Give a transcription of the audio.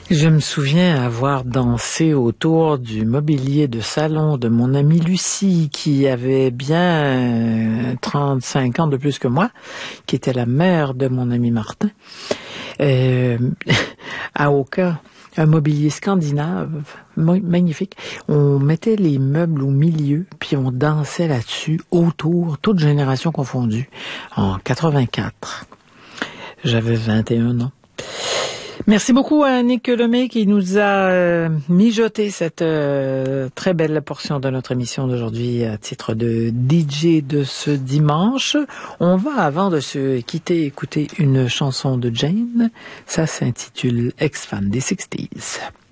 Je me souviens avoir dansé autour du mobilier de salon de mon amie Lucie, qui avait bien 35 ans de plus que moi, qui était la mère de mon ami Martin, à Oka. Un mobilier scandinave, magnifique. On mettait les meubles au milieu, puis on dansait là-dessus, autour, toutes générations confondues, en 84. J'avais 21 ans. Merci beaucoup à Annick Lemay qui nous a mijoté cette très belle portion de notre émission d'aujourd'hui à titre de DJ de ce dimanche. On va, avant de se quitter, écouter une chanson de Jane. Ça s'intitule Ex-Fan des 60s.